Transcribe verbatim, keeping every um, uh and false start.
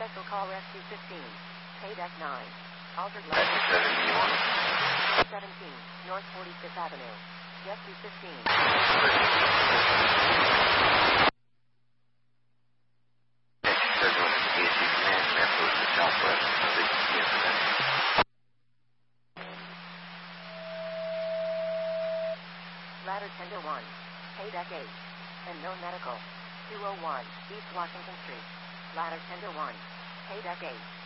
Cancel call Rescue fifteen. Pay deck nine. Altered Rescue ladder. seventy-one. seventeen. North forty-fifth Avenue. Rescue fifteen. Ladder tender one. Pay deck eight. And no medical. two oh one East Washington Street. Ladder tender one. Pay deck eight.